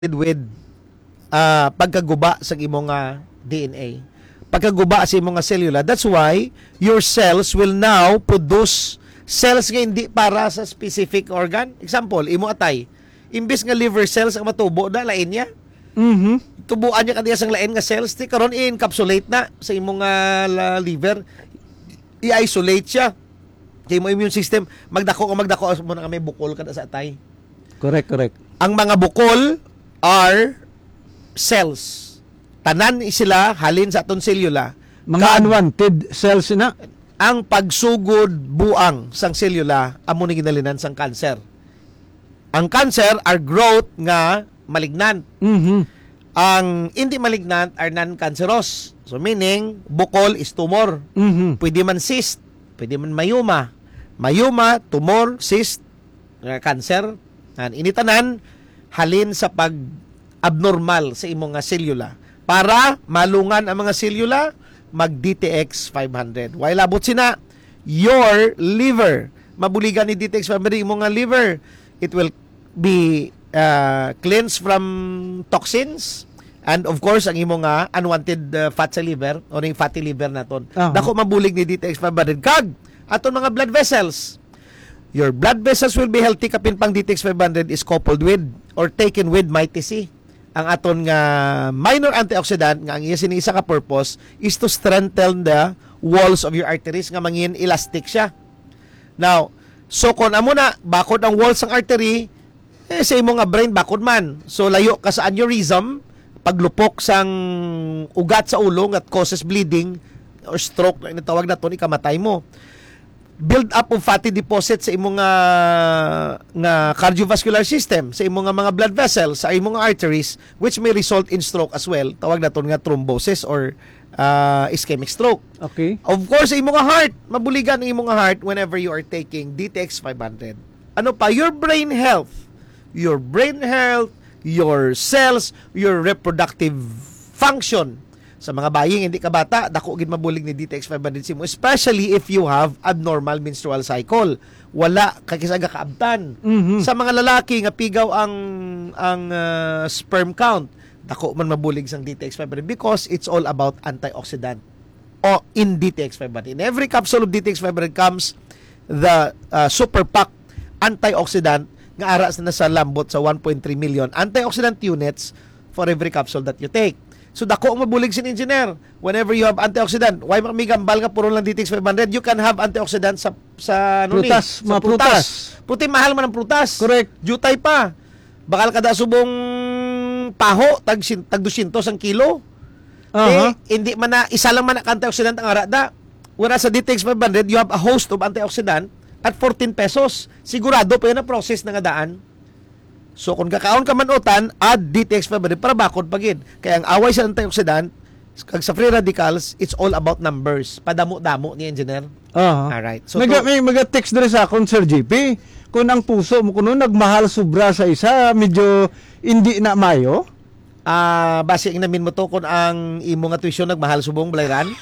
with pagkaguba sa imong DNA. Pagkaguba sa imong cellula. That's why your cells will now produce cells nga hindi para sa specific organ. Example, imo atay. Imbis nga liver cells ang matubo na lain niya. Tubuan niya kaniya sang lain nga cells, ti karon i-encapsulate na sa imong liver. I-isolate siya. Kay mo immune system magdako mo na may bukol kada sa atay. Correct. Ang mga bukol are cells. Tanan sila halin sa aton selula. Mga unwanted cells na. Ang pagsugod buang sang selula amo ni ginalinan sang cancer. Ang cancer are growth nga malignant. Ang hindi malignant are non-cancerous. So meaning bukol is tumor. Pwede man cyst, pwede man mayuma. Mayuma, tumor, cyst, cancer. Initanan halin sa pag-abnormal sa imong selula para malungan ang mga selula mag-DTX 500. While labot sina your liver, mabuligan ni DTX 500 imong liver, it will be cleansed from toxins and of course ang imong unwanted fat sa liver o ning fatty liver naton. Dako mabulig ni DTX 500 kag aton mga blood vessels. Your blood vessels will be healthy kapin pang DTX 500 is coupled with or taken with Mighty C. Ang aton nga minor antioxidant nga ang iya sinisa ka purpose is to strengthen the walls of your arteries nga mangin elastic siya. Now, so kung amo na bakod ang walls ng artery, sa imo nga brain bakod man. So layo ka sa aneurysm, paglupok sang ugat sa ulo that causes bleeding or stroke na tawag naton ikamatay mo. Build up of fatty deposits sa imong nga cardiovascular system, sa imong mga blood vessels, sa imong arteries, which may result in stroke as well. Tawag naton nga thrombosis or ischemic stroke. Okay. Of course, sa imong heart, mabuligan ang imong heart whenever you are taking DTX 500. Ano pa? Your brain health, your cells, your reproductive function. Sa mga baying hindi ka bata, dako gid mabulig ni DTX 500 simo, especially if you have abnormal menstrual cycle. Wala kakisaga kaabtan. Sa mga lalaki nga pigaw ang sperm count, dako man mabulig sang DTX 500 because it's all about antioxidant. O in DTX 500. In every capsule of DTX 500 comes the super pack antioxidant nga aras na sa lambot sa 1.3 million antioxidant units for every capsule that you take. So dako ang mabulig sin engineer. Whenever you have antioxidant, why makmigambal nga puro lang DTX 500, you can have antioxidant sa prutas, sa prutas. Puti mahal man ang prutas. Correct. Jutay pa. Bakal kada subong paho tag 200 ang kilo. Hindi man na isa lang man ang antioxidant ang arada. Whereas sa DTX 500, you have a host of antioxidant at 14 pesos. Sigurado pa yan ang process na nga daan. So kung kakaon ka manutan, add DTX 500 para bakod pagid. Kaya ang away sa antioxidant, kag sa free radicals, it's all about numbers. Padamo-damo ni engineer. Alright. So may text diri sa akon, Sir JP. Kung ang puso mo kuno nagmahal sobra sa isa, medyo hindi na mayo. Base ang namin mo to kung ang imo nga tuition nagmahal subong balayran.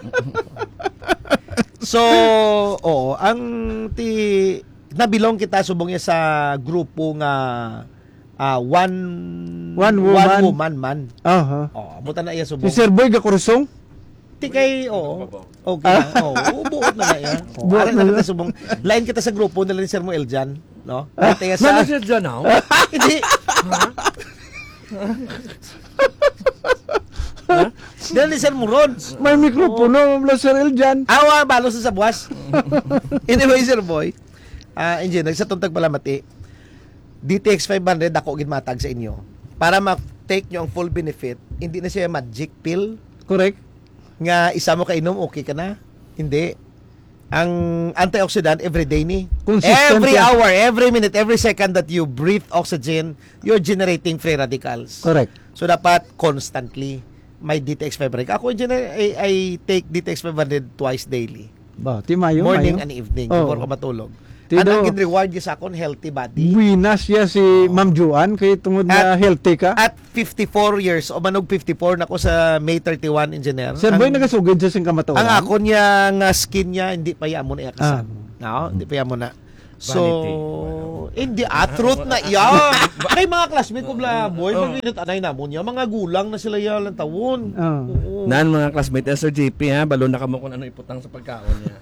So, ang nabilong kita subong niya sa grupo nga one woman man. Abutan na iya subong. Si Sir Boy Gakurusong? Tikay, okay na. Buot na iya. Buot na kita subong. Lain kita sa grupo nila ni Sir Moel dyan. No? Kaya sa... Mana Sir dyan now? Hindi. Dahil ni Sir Muron. May mikropono, Sir Eljan. Balo sa buwas. Anyway, Sir Boy. Engineer, sa tuntag palamati, DTX 500 ako ginmatag sa inyo. Para ma-take nyo ang full benefit, hindi na siya magic pill. Correct. Nga isa mo kainom, okay ka na. Hindi. Ang antioxidant, everyday ni. Every hour, every minute, every second that you breathe oxygen, you're generating free radicals. Correct. So, dapat constantly may DTX 500. Ako, engineer, I take DTX 500 twice daily. Timayo, morning and evening before ka matulog. Ang reward niya sa akon, healthy body. Winas siya si Ma'am Juan kay tungod na healthy ka. At 54 years, o manog 54 na ko sa May 31, engineer. Sir Boy, nagasugid siya sing kamatuan. Ang ako niya nga skin niya, hindi pa yamo na iyakasan. No? Hindi pa yamo na. So, hindi truth na yan. Kay mga classmate ko boy, maginit anay namon niya, mga gulang na sila yan lang tawon. Nan mga classmate Sir JP ha, balo na kamo kung ano iputang sa pagkaon niya.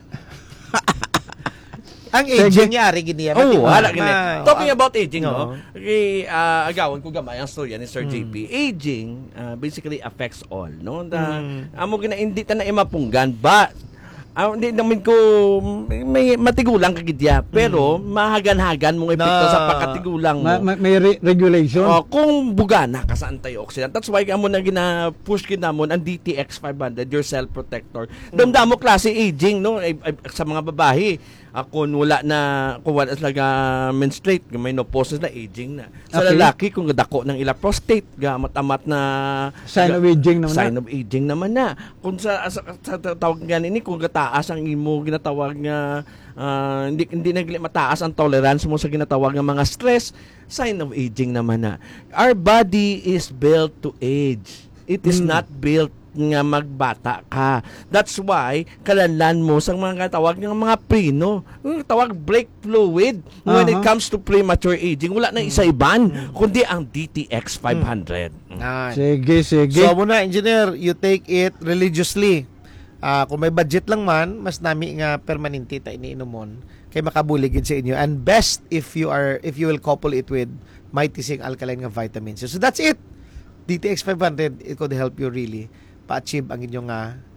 Ang aging niya, ari giniya. Wala gini. Talking about aging, no? Okay, agawan ko gamay ang storya ni Sir JP. Aging basically affects all, no? Amo gina hindi ta na imapunggan, but hindi namin ko may matigulang kagidya, pero mahagan-hagan mong epekto sa pagkatigulang mo. May regulation. Kung bugana ka sa antioxidant. That's why amo na gina-push kinamon ang DTX 500, your cell protector. Damdamo klase aging, no? Sa mga babae. Kung wala talaga menstruate, may menopause na aging na. Sa lalaki, kung dako ng ila prostate, gamat-amat na sign of aging naman. Sign of aging naman na. Kung sa tawag nga ini, kung gataas ang imo ginatawag nga hindi na mataas ang tolerance mo sa ginatawag nga mga stress, sign of aging naman na. Our body is built to age. It is not built nga magbata ka. That's why kalanlan mo sa mga tawag ng mga preno, tawag brake fluid when it comes to premature aging. Wala na isa-iban kundi ang DTX 500. Sige. So muna engineer, you take it religiously. Kung may budget lang man, mas nami nga permanente ta iniinomon kay makabuligid sa inyo. And best if you will couple it with Mighty Sing alkaline nga vitamins. So that's it. DTX 500, it could help you really pa-achieve ang inyong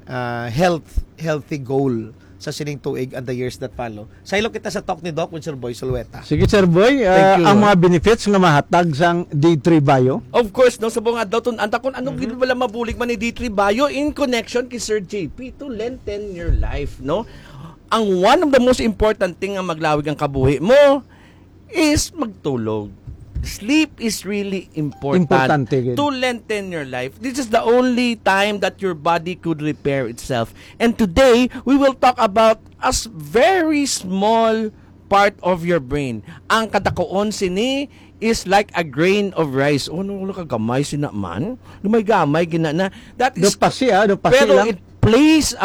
healthy goal sa sining tuig and the years that follow. Saylo kita sa talk ni Doc with Sir Boy Sulweta. Sige Sir Boy, ang mga benefits nga mahatag sang D3 Bio. Of course, no, sa mga daw anta kun anong wala mabulig man ni D3 Bio in connection kay Sir JP to lengthen your life, no? Ang one of the most important thing ang maglawig ang kabuhi mo is magtulog. Sleep is really important to lengthen your life. This is the only time that your body could repair itself. And today, we will talk about a very small part of your brain. Ang kadakoon sini is like a grain of rice. No kagamay sina man. Lumay-gamay ginana. That is pero lang. It plays a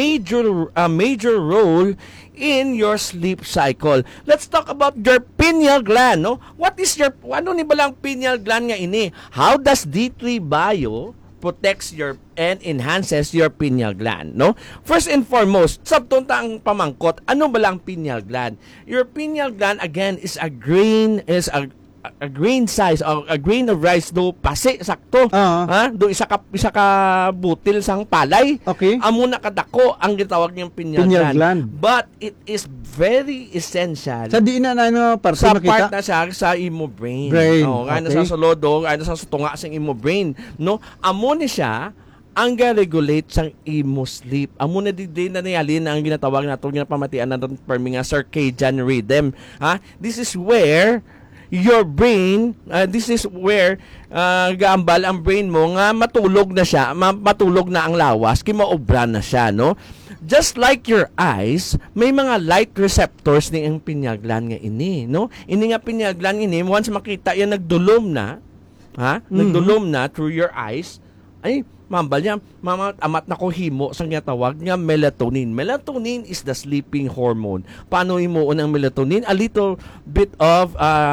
major role in your sleep cycle. Let's talk about your pineal gland, no? What is ano ni balang pineal gland nga ini? How does D3 Bio protects and enhances your pineal gland, no? First and foremost, sabtunta ang pamangkot, ano balang pineal gland? Your pineal gland again is a grain size or a grain of rice do pasi sakto do isa ka butil sang palay. Amo na kadako ang gitawag niyang pineal gland. But it is very essential sa di na parte sa part na siya sa imo brain. Kaya sa solodo, kaya sa tunga sang imo brain, no? Amo ni siya ang ga-regulate sang imo sleep. Amo na di na niyalin ang ginatawag nato ginapamatian naton permi nga circadian rhythm. This is where your brain, gaambal ang brain mo nga matulog na siya, matulog na ang lawas, kaya maobra na siya, no? Just like your eyes, may mga light receptors ni ang pineal gland nga ini, no? Ini nga pineal gland ini, once makita yan nagdulom na, nagdulom na through your eyes, ay mambal niya, amat na ko himo sang tawag nga melatonin. Melatonin is the sleeping hormone. Paano himuon ang melatonin? A little bit of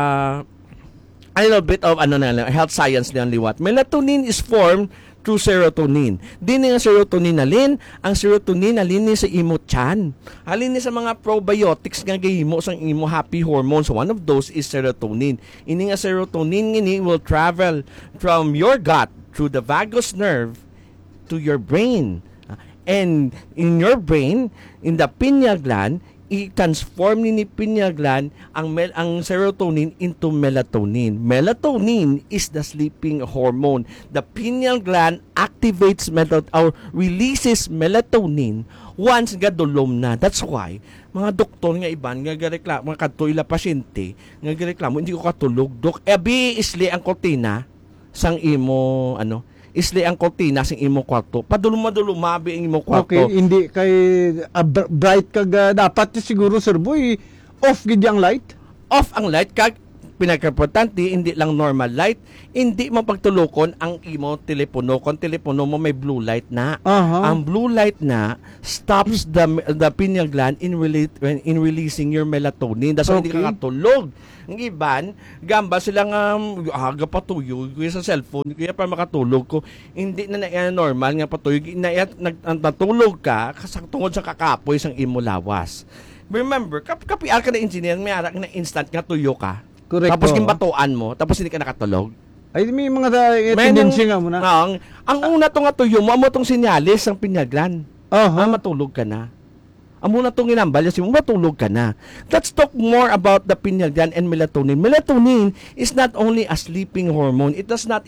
health science lang liwat. Melatonin is formed through serotonin. Din nga serotonin alin, ang serotonin alin ni sa imo tiyan. Alin ni sa mga probiotics nga gihimo sang imo happy hormones. One of those is serotonin. Ini nga serotonin ini will travel from your gut through the vagus nerve to your brain. And in your brain, in the pineal gland, i-transform ni pineal gland ang serotonin into melatonin. Melatonin is the sleeping hormone. The pineal gland activates or releases melatonin once gadulom na. That's why mga doktor nga iban nga gareklamo mga kadto ila pasyente nga gareklamo hindi ko katulog dok. Abi isli ang kortina sang imo isli ang kortina sang imo kwarto. Padulum-mabi ang imo kwarto. Okay, hindi kay bright kag dapat siguro Sir Boy off gid ang light. Off ang light kag pinaka-importante, hindi lang normal light, hindi mo pagtulokon ang imo telepono. Kung telepono mo may blue light na. Ang blue light na stops the pineal gland in releasing your melatonin. That's why hindi ka katulog. Ang iban, gamba silang aga patuyog sa cellphone, kaya para makatulog ko, hindi na normal nga patuyog, natulog ka tungod sa kakapoy sang imo lawas. Remember, kapiar ka na engineer, may arak na instant nga tuyo ka. Correct. Tapos po. kimbatuan mo, tapos hindi ka nakatulog. Ay, may mga tendency nga muna. Ang una to nga tuyo mo, amo tong sinyalis ang pineal gland. Matulog ka na. Amo na tong inambal, mo matulog ka na. Let's talk more about the pineal gland and melatonin. Melatonin is not only a sleeping hormone. It does not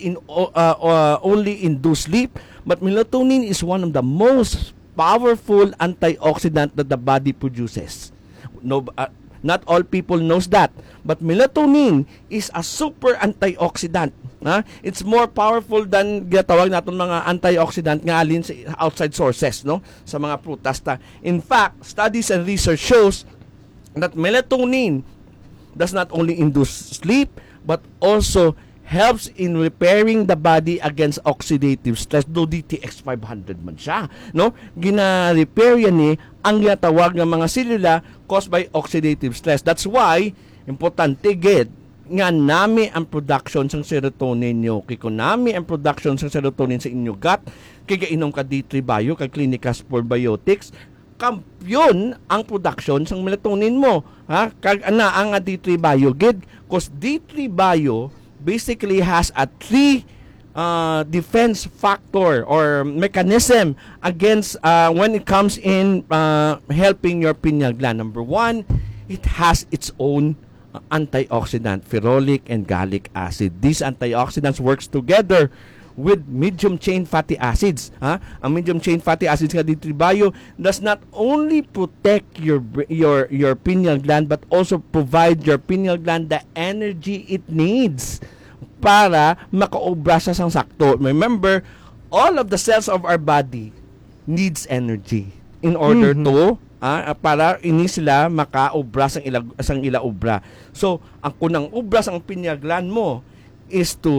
only induce sleep, but melatonin is one of the most powerful antioxidant that the body produces. Not all people knows that, but melatonin is a super antioxidant. It's more powerful than ginatawag natin mga antioxidant nga alin sa outside sources, no? Sa mga prutas. In fact, studies and research shows that melatonin does not only induce sleep but also helps in repairing the body against oxidative stress. Do DTX 500 man siya, no? Gina-repair yan ang ginatawag ng mga selula caused by oxidative stress. That's why importante gid nga nami ang production ng serotonin nyo. Kaya kung nami ang production ng serotonin sa inyo gut, kaya inom ka D3 Bio, kay Clinicas Probiotics, kampyon ang production ng melatonin mo. Kag ang D3 Bio gid, cause D3 Bio basically has a 3 defense factor or mechanism against when it comes in helping your pineal gland. Number 1, it has its own antioxidant, ferulic and gallic acid. These antioxidants works together with medium chain fatty acids. Ang medium chain fatty acids nga D3 Bio does not only protect your pineal gland but also provide your pineal gland the energy it needs para makaobra sa sang sakto. Remember, all of the cells of our body needs energy in order to para ini sila makaobra sang ila obra. So, ang kunang obra sang pineal gland mo is to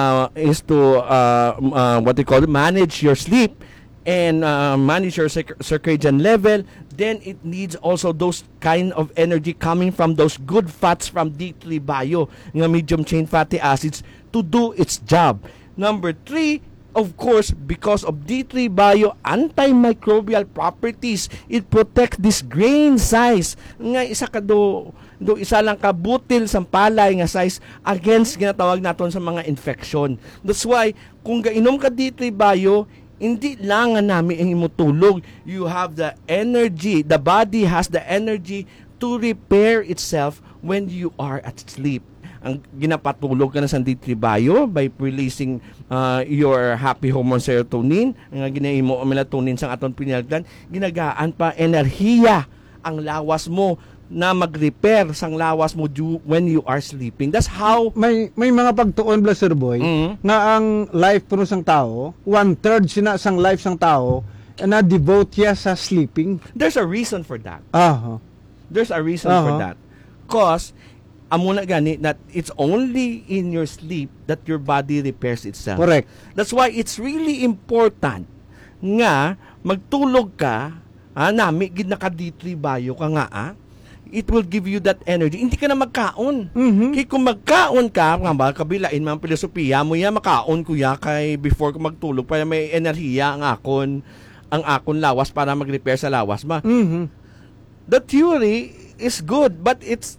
what they call it, manage your sleep and manage your circadian level. Then it needs also those kind of energy coming from those good fats from D3 Bio, nga medium chain fatty acids, to do its job. Number 3, of course, because of D3 Bio antimicrobial properties, it protects this grain size nga isa lang ka butil sa palay nga size against ginatawag naton sa mga infection. That's why kung gainom ka D3 Bio, hindi lang nga nami ang imutulog. You have the energy, the body has the energy to repair itself when you are at sleep. Ang ginapatulog ka na sa D3 Bio by releasing your happy hormone serotonin, nga ginaimo ang melatonin sa aton pineal gland, ginagaan pa enerhiya ang lawas mo na mag-repair sang lawas mo when you are sleeping. That's how may mga pagtuon Blaster Boy nga ang life puno sang tao, 1/3 sina sang life sang tao na devote ya sa sleeping. There's a reason for that. There's a reason for that. Cause amo na gani that it's only in your sleep that your body repairs itself. Correct. That's why it's really important nga magtulog ka, nami gid naka D3 Bio ka nga it will give you that energy. Hindi ka na magkaon. Kaya kung magkaon ka, kabilain mga filosofiya mo ya, makaon kuya kay before ko magtulog para may enerhiya ang akon lawas para mag-repair sa lawas ma. The theory is good, but it's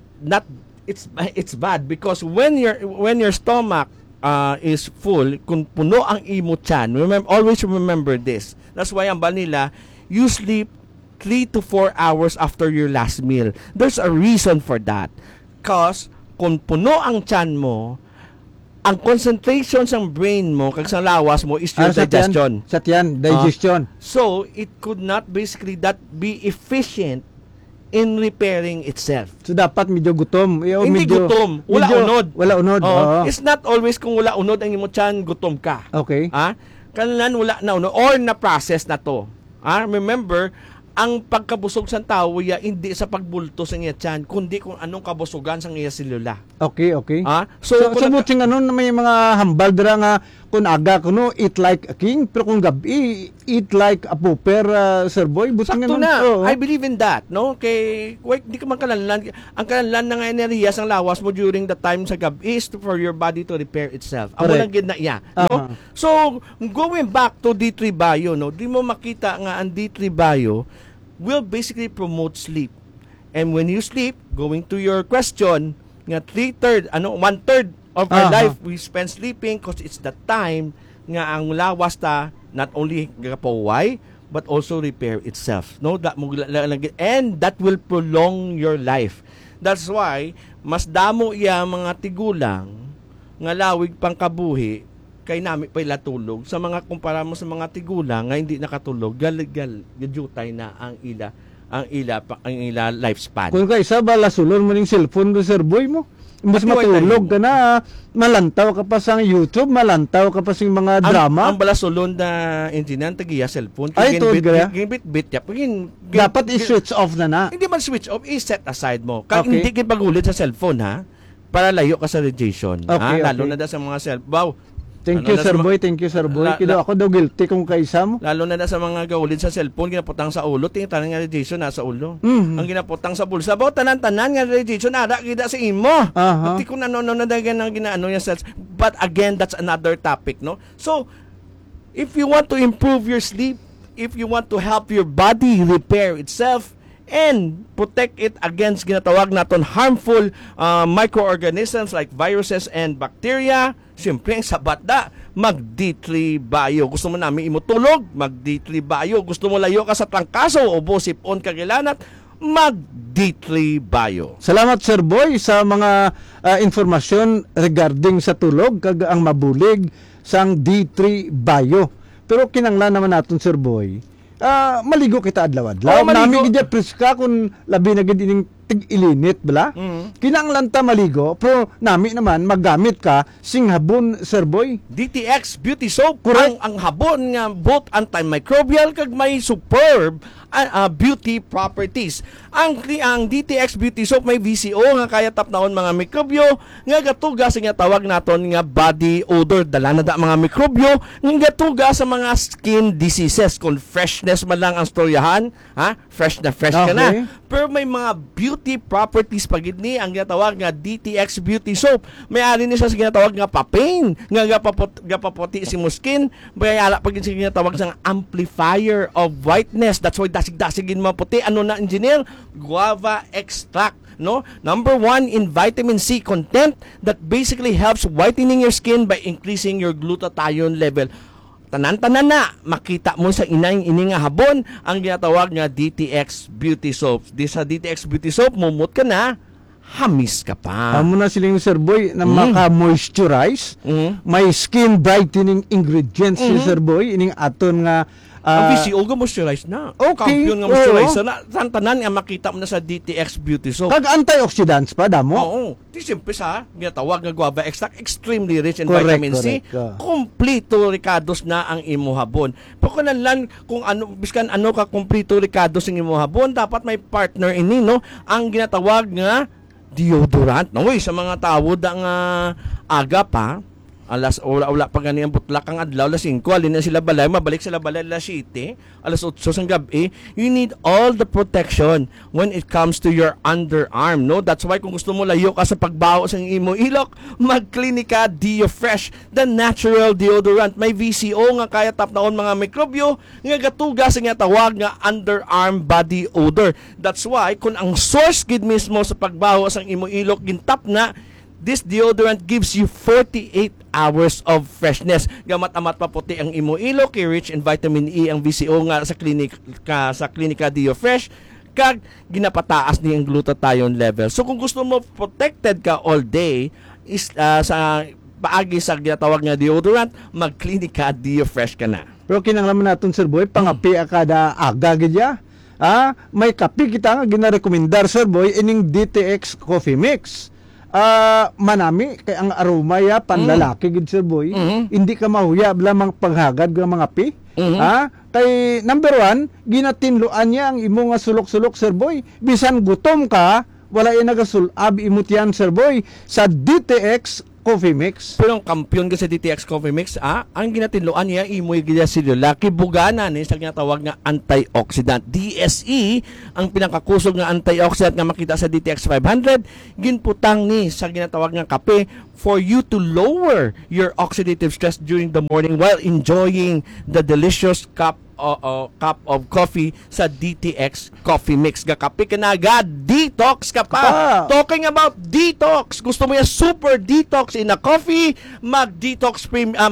bad because when your stomach is full, kung puno ang imo tiyan, always remember this. That's why ang nila, you sleep 3 to 4 hours after your last meal. There's a reason for that. Because kung puno ang tiyan mo, ang concentration sa brain mo, kag sa lawas mo is your digestion. Sa tiyan, digestion. So, it could not basically that be efficient in repairing itself. So, dapat medyo gutom. Hindi gutom. Wala unod. It's not always kung wala unod ang imo tiyan, gutom ka. Okay. Kailan wala na unod or na-process na to. Remember, ang pagkabusog sa tao ya hindi sa pagbulto sa iya tiyan, kundi kung anong kabusugan sa iya selula. Okay, okay. So So muting ano na may mga hambal dira nga kung aga kuno eat like a king pero kung gabi eat like a pauper, Sir Boy. Buting sakto ano, na. oo. I believe in that, no? Kay hindi ka man kalanlan. Ang kalanlan ng enerhiya sang lawas mo during the time sa gabi is for your body to repair itself. Amo Correct. lang gid na iya, no? So going back to D3 Bio, no? Di mo makita nga ang D3 Bio will basically promote sleep. And when you sleep, going to your question, nga 1/3 of our life we spend sleeping because it's the time nga ang lawas ta not only gapaway but also repair itself. No, that and that will prolong your life. That's why mas damo iya mga tigulang nga lawig pang kabuhi kay nami pa ila tulog sa mga kumpara mo sa mga tigulang nga hindi nakatulog gadjutay na ang ila lifespan. Kung kaysa bala sulon mo ning cellphone do, Sir Boy mo. Imbes Matuway matulog tayo. ka na, malantaw ka pa sa YouTube, malantaw ka pa sa mga drama. Ang balasulon na engineer tagiya cellphone Ay, tuod ka. bit yap Dapat i-switch off na. hindi man switch off, i-set aside mo. Kaya Okay. hindi kin pagulit sa cellphone ha para layo ka sa radiation. Okay, Lalo okay. na da sa mga cellphone. Thank Ano you, na Sir sa Boy. Thank you, Sir Boy. Kido La- ako daw guilty kung kaysa mo. Lalo na sa mga gawulid sa cellphone, ginaputang sa ulo, tingnan nga radiation nasa ulo. Mhm. Ang ginaputang sa bulsa, bo tanan-tanan nga radiation ada gida sa imo. Aha. Pati kung ano na dagan ang ginaano yung cells. But again, that's another topic, no? So, if you want to improve your sleep, if you want to help your body repair itself, and protect it against ginatawag naton harmful microorganisms like viruses and bacteria, siyempre ang sabat da, mag D3 Bio. Gusto mo namin imutulog, mag D3 Bio. Gusto mo layo ka sa trangkaso o bosipon kagilanat, mag D3 Bio. Salamat, Sir Boy, sa mga informasyon regarding sa tulog kag ang mabulig sang D3 Bio. Pero kinanglan naman natin, Sir Boy, maligo kita adlaw-adlaw. Oo, maligo. Nami gid preska kun labi na gid ining tig-ilinit bala. Kinanglan ta maligo, pero nami naman maggamit ka sing habon, Sir Boy. DTX Beauty Soap, Correct. ang habon nga both antimicrobial kag may superb beauty properties. Ang DTX Beauty Soap may VCO nga kaya tapnaon mga mikrobyo nga gatuga sa nga tawag naton nga body odor, dala na da mga mikrobyo nga gatuga sa mga skin diseases. Kung freshness man lang ang storyahan, fresh na fresh ka na. Okay. Pero may mga beauty properties pagid ni ang ginatawag nga DTX Beauty Soap. May ari ni siya sa ginatawag nga papain, nga gapaputi si mo skin, may ala pagid sa ginatawag sang amplifier of whiteness. That's why dasig-dasigin mo puti. Ano na, engineer? Guava extract. No? Number 1 in vitamin C content that basically helps whitening your skin by increasing your glutathione level. Tanan-tanan na makita mo sa ining nga habon ang ginatawag nga DTX Beauty Soap. Sa DTX Beauty Soap, mumut ka na, hamis ka pa. Amo na siling, Sir Boy, na maka-moisturize. May skin brightening ingredients si Sir Boy, ining aton nga Ang VCO nga moisturize na. Okay, Kampiyon nga moisturizer na. Tanan nga makita mo na sa DTX Beauty Soap. kag antioxidants pa damo. Oo. Di simple sa ginatawag nga guava extract, extremely rich in Correct, vitamin C. correct. Kompleto ricados na ang imo habon. Pero kung ano biskan ano ka kompleto ricados ang imo habon, dapat may partner ini, no? Ang ginatawag nga deodorant. No, sa mga tao da nga aga pa, alas wala pa gani ang butlak ang adlaw, alas 5 alin na sila balay, mabalik sila balay alas 7, alas 8 sang gabi. You need all the protection when it comes to your underarm, no? That's why kung gusto mo layo ka sa pagbaho sa imo ilok, mag-Clinica Deo Fresh, the natural deodorant. May VCO nga kaya tapnaon mga mikrobyo nga gatuga sa nga tawag nga underarm body odor. That's why kung ang source gid mismo sa pagbaho sa imo ilok gintap na, this deodorant gives you 48 hours of freshness. Gamat-amat pa puti ang imo ilok, rich in vitamin E ang VCO nga sa Clinica Deo Fresh, kag ginapataas ni ang glutathione level. So kung gusto mo protected ka all day is sa paagi sa ginatawag nga deodorant, mag-Clinica Deo Fresh ka na. Pero kinanglaman natin, Sir Boy, pangapi kada aga gidya. May kapi kita nga ginarekomendar, Sir Boy, ining DTX Coffee Mix. Manami kay ang aroma ya panlalaki gid, Sir Boy. Hindi ka mahuya lamang paghagad ng mga pi. Kay number 1, ginatinluan niya ang imo nga sulok-sulok, Sir Boy. Bisan gutom ka, wala abi imot yan, Sir Boy, sa DTX Coffee Mix. Pero ang kampiyon ka sa DTX Coffee Mix, ang ginatinloan niya, imoy gila silula, kibugana ni sa ginatawag nga antioxidant. DSE, ang pinakakusog nga antioxidant nga makita sa DTX 500, ginputang ni sa ginatawag nga kape for you to lower your oxidative stress during the morning while enjoying the delicious cup of coffee sa DTX Coffee Mix. Gakape ka na agad, detox ka pa. Talking about detox, gusto mo yung super detox in a coffee, mag-DTX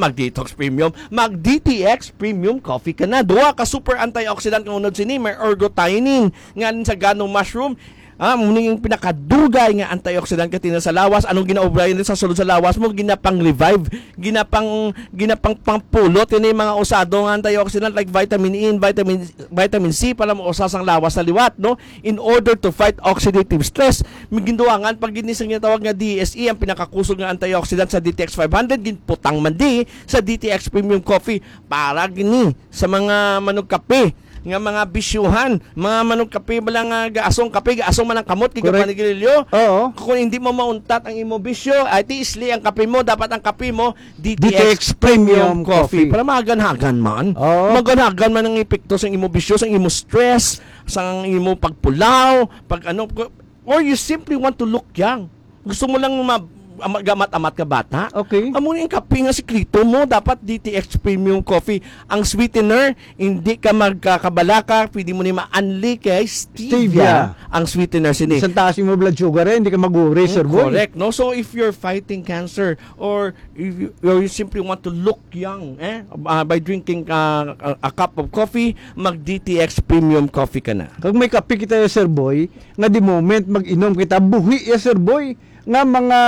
Premium Coffee ka na. Duwa ka super antioxidant ng unod sini, may ergothioneine nga sa ganong mushroom. Muning yung pinakadugay nga antioxidant ka tina sa lawas. Anong ginaobrayan sa sulod sa lawas mo? Ginapang revive, ginapang pangpulot. Yun yung mga usado nga antioxidant like vitamin E and vitamin C para mo usas ang lawas sa liwat, no? In order to fight oxidative stress, ginduangan pag ginisang tawag nga DSE, ang pinakakusog nga antioxidant sa DTX 500, ginputang mandi sa DTX Premium Coffee para gini sa mga manugkape nga mga bisyuhan, mga manong kape bala nga gaasong man ang kamot kay panigilyo. Oo. Kung hindi mo mauntat ang imo bisyo, at isli ang kape mo, dapat ang kape mo DTX Premium Coffee. Para maganhagan man. Oo. Maganhagan man ang epekto sa imo bisyo, sa imo stress, sa imo pagpulaw, or you simply want to look young. Gusto mo lang gamat-amat ka bata. Okay. Amo yung kape nga sikrito mo, dapat DTX Premium Coffee. Ang sweetener, hindi ka magkakabalaka, pwede mo ni ma-unli kay stevia. Ang sweetener sini. Isang taas mo blood sugar hindi ka mag-worry, Sir Boy. Correct, no? So if you're fighting cancer or if you simply want to look young, by drinking a cup of coffee, mag-DTX Premium Coffee ka na. Kag may kape kita, Sir Boy, nga di moment mag-inom kita, buhi Sir Boy, nga mga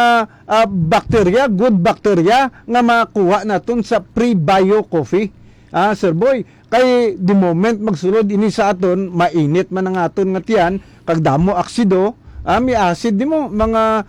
good bacteria nga makuha naton sa pre-bio coffee. Sir Boy, kay di moment magsulod ini sa aton, mainit man ang aton nga tiyan, kag damo aksido, may acid di mo, mga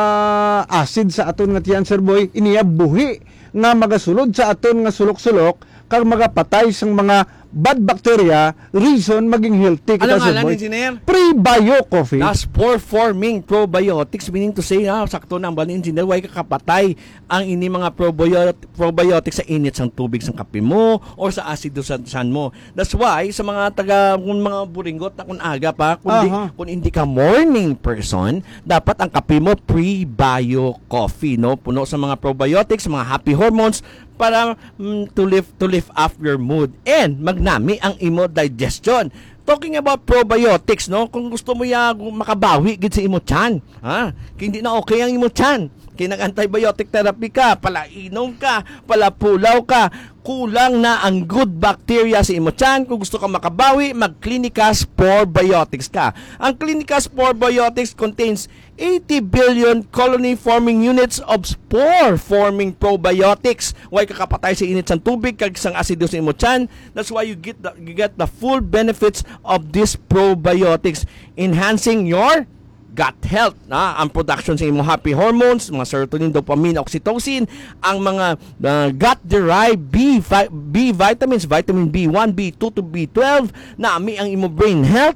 acid sa aton nga tiyan, Sir Boy, iniya buhi nga magasulod sa aton nga sulok-sulok, kag magapatay sang mga bad bacteria, reason maging healthy kita, Sir Boy. Engineer? Pre-bio coffee. That's forming probiotics, meaning to say, sakto na ba ni Engineer, way kakapatay ang ini mga probiotics sa init sang tubig sang kape mo or sa asido sa tiyan mo. That's why sa mga mga buringot na kung aga pa, kung hindi ka morning person, dapat ang kape mo pre-bio coffee, no? Puno sa mga probiotics, mga happy hormones para to lift up your mood and magnami ang imo digestion. Talking about probiotics, no? Kung gusto mo makabawi gid sa imo tiyan, hindi na okay ang imo tiyan. Kaya nag-antibiotic therapy ka, pala inom ka, pala pulaw ka, kulang na ang good bacteria sa imo tiyan. Kung gusto ka makabawi, mag-Clinicas Probiotics ka. Ang Clinicas Probiotics contains 80 billion colony-forming units of spore-forming probiotics. Why kakapatay sa init sang tubig, kag sang asido sa imo tiyan. That's why you get the full benefits of these probiotics, enhancing your gut health, ang production sa imong happy hormones, mga serotonin, dopamine, oxytocin, ang mga gut-derived B vitamins, vitamin B1, B2 to B12, nami ang imong brain health,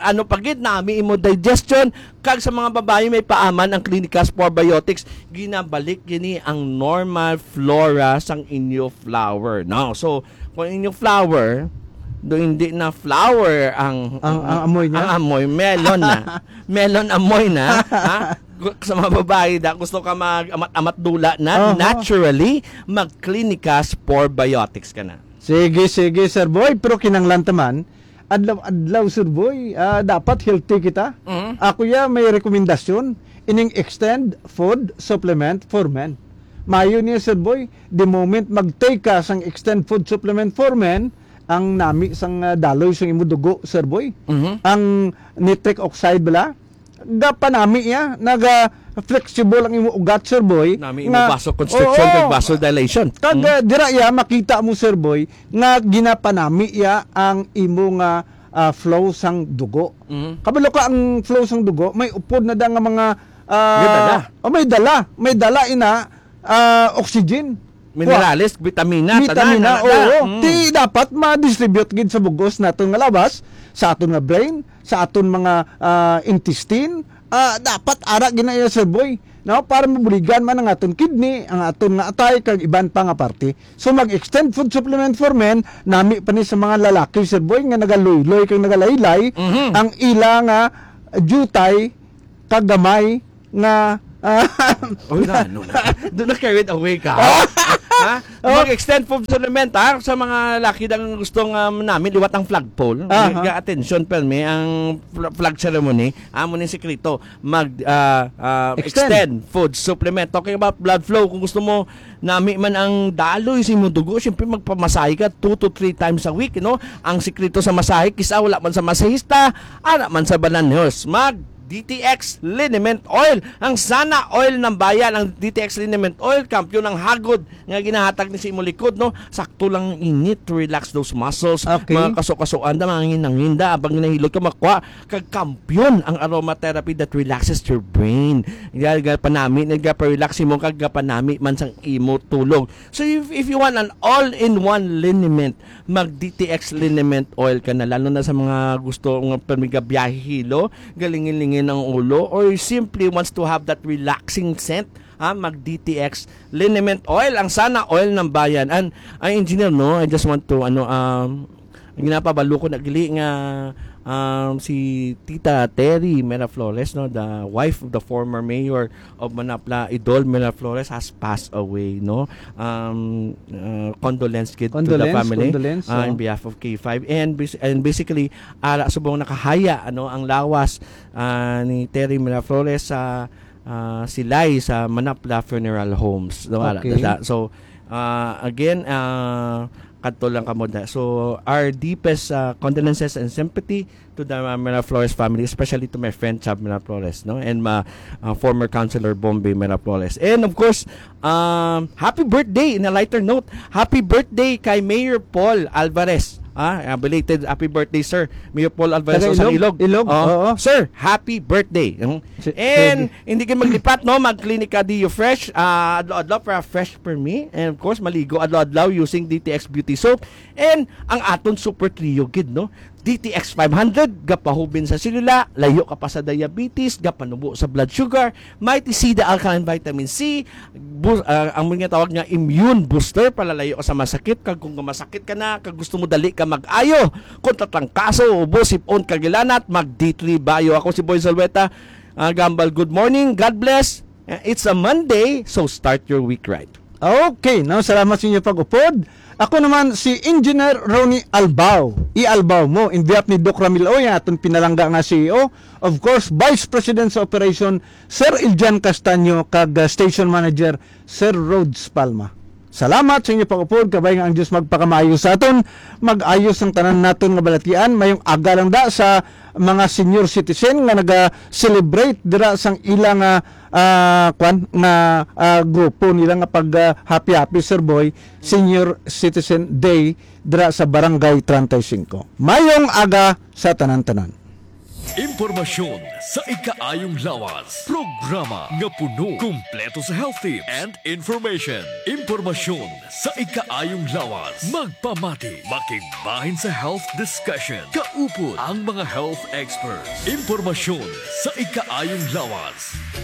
nami imo digestion, kag sa mga babae may paaman ang Clinicas Probiotics, ginabalik gini ang normal flora sang inyo flower. No? So, kung inyong flower, hindi na flower ang amoy niya. Ang amoy, melon na. Melon amoy na. Sa mga babae na gusto ka mag-amat-amat dula na, naturally, mag-Clinicas Probiotics ka na. Sige, Sir Boy. Pero kinanglan taman, adlaw, Sir Boy, dapat healthy kita. Ako may rekomendasyon, ining Extend Food Supplement for Men. Mayo niya, Sir Boy, the moment mag-take ka sang Extend Food Supplement for Men, ang nami sang daloy sang imo dugo, Sir Boy. Ang nitric oxide bala gapanami ya naga flexible ang imo ugat, Sir Boy, nami imo vasoconstriction kag vasodilation. Kag dira ya makita mo, Sir Boy, nga ginapanami ya ang imo nga flow sang dugo. Kabalo ka ang flow sang dugo, may upod na da nga mga may dala ina oxygen. minerales, vitamina, Vitamina, tanan, oo. Ti dapat ma-distribute gid sa bugos naton nga labas, sa aton nga brain, sa aton mga intestine, dapat ara ginaya Sir Boy. No, para mabuligan man ang aton kidney, ang aton nga atay kag iban pa nga parte. So mag-extend food supplement for men nami pa ni sa mga lalaki Sir Boy nga nagaluy-luy kag nagalaylay ang ila nga jutay kag gamay nga Uy, ano na. Doon na carried away ka. Ha? Mag-extend food supplement sa mga laki na gustong namin liwat ang flagpole. Attention pa may ang flag ceremony. Amo ni sekreto extend food supplement. Talking about blood flow, kung gusto mo nami man ang daloy sa imong dugo, syempre magpamasahe ka 2 to 3 times a week, no? Ang sekreto sa masahe kisa wala man sa masahista, ana man sa bananhos. DTX Liniment Oil, ang sana oil ng bayan. Ang DTX Liniment Oil, kampiyon ng hagod nga ginahatag ni sa imong likod, no? Sakto lang init to relax those muscles. Mga kaso-kasuan da, mga nginda abang ginahilot ka makwa kag kampiyon ang aromatherapy that relaxes your brain. Nga panami, nagpa-relax mo kag panami man sang imo tulog. So if you want an all-in-one liniment, mag DTX Liniment Oil ka na, lalo na sa mga gusto ng pamigabiyahe hilo, galingin ng ulo, or simply wants to have that relaxing scent, mag DTX Liniment Oil, ang sana oil ng bayan. And engineer, no, I just want to ginapabalo ko nagli nga si Tita Terry Miraflores, no, the wife of the former mayor of Manapla, Idol Miraflores, has passed away, no. Condolence to the family in behalf of K5, and basically subong nakahaya ang lawas ni Terry Miraflores sa silay sa Manapla Funeral Homes, no. So again, kadto lang kamo da. So our deepest condolences and sympathy to the Miraflores family, especially to my friend Chab Miraflores, no, and former councilor Bombay Miraflores. And of course, happy birthday, in a lighter note, happy birthday kay Mayor Paul Alvarez. Belated happy birthday, sir. Mayor Paul Alvarez sa Ilog. Sir, happy birthday. And hindi kayo maglipat, no? Mag-clinic ka Dio Fresh. Adlaw-adlaw para fresh for me. And of course, maligo adlaw-adlaw using DTX Beauty Soap. And ang aton super trio gid, no? DTX 500, gapahubin sa silula, layo ka pa sa diabetes, gapanubo sa blood sugar, Mighty C, the alkaline vitamin C, ang mga tawag nga immune booster, palalayo ka sa masakit, kag kung masakit ka na, kag gusto mo dali ka mag-ayo, kung tatrangkaso, ubo, sipon, kagilanat, mag D3 Bio. Ako si Boy Salweta, Gambal, good morning, God bless. It's a Monday, so start your week right. Okay, salamat sa inyo pag-upod. Ako naman si Engineer Ronnie Albao. I-Albao mo in behalf ni Doc Ramil Oy, atong pinalangga nga CEO. Of course, Vice President sa Operation Sir Iljan Castaño kag Station Manager Sir Rhodes Palma. Salamat sa inyo pag-upod, kabay nga ang Diyos magpakamaayos sa aton, mag-ayos ang tanan naton nga balatian, mayong aga lang da sa mga senior citizen nga naga-celebrate dira sang ilang grupo nila nga pag happy Sir Boy Senior Citizen Day dira sa Barangay 35. Mayong aga sa tanan-tanan. Impormasyon sa ikaayong lawas. Programa nga puno, kumpleto sa health tips and information. Impormasyon sa ikaayong lawas. Magpamati, makigbahin sa health discussion. Kaupod ang mga health experts. Impormasyon sa ikaayong lawas.